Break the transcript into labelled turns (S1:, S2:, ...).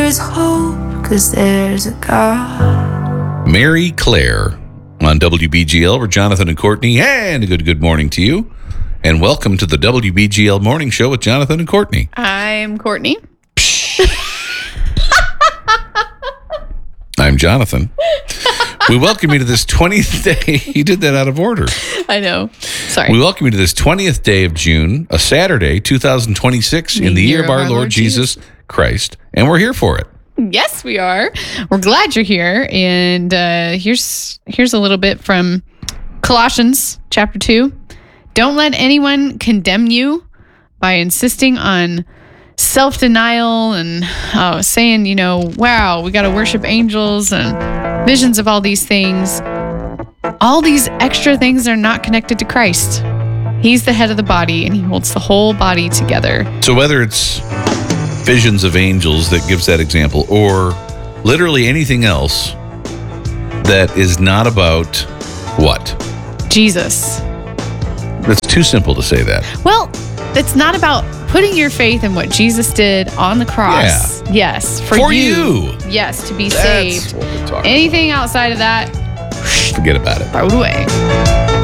S1: is hope, 'cause there's a God.
S2: Mary Claire on WBGL. We're Jonathan and Courtney, and a good morning to you. And welcome to the WBGL Morning Show with Jonathan and Courtney.
S3: I'm Courtney.
S2: I'm Jonathan. We welcome you to this 20th day. You did that out of order.
S3: I know. Sorry.
S2: We welcome you to this 20th day of June, a Saturday, 2026, in the year of our Lord Jesus Christ. And we're here for it.
S3: Yes, we are. We're glad you're here. And here's a little bit from Colossians chapter 2. Don't let anyone condemn you by insisting on self-denial and saying, wow, we got to worship angels and visions of all these things. All these extra things are not connected to Christ. He's the head of the body, and he holds the whole body together.
S2: So whether it's visions of angels that gives that example, or literally anything else that is not about what?
S3: Jesus.
S2: It's too simple to say that.
S3: Well, it's not about putting your faith in what Jesus did on the cross.
S2: Yeah.
S3: Yes.
S2: For you.
S3: Yes, to be
S2: That's
S3: saved.
S2: what we're talking
S3: Anything outside of that,
S2: about. Forget about it.
S3: throw it away.